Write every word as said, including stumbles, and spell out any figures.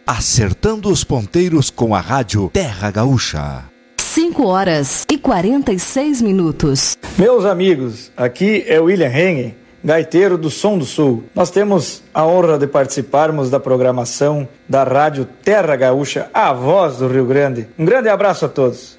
acertando os ponteiros com a rádio Terra Gaúcha. cinco horas e quarenta e seis minutos. Meus amigos, aqui é William Hengen, gaiteiro do Som do Sul. Nós temos a honra de participarmos da programação da rádio Terra Gaúcha, a voz do Rio Grande. Um grande abraço a todos.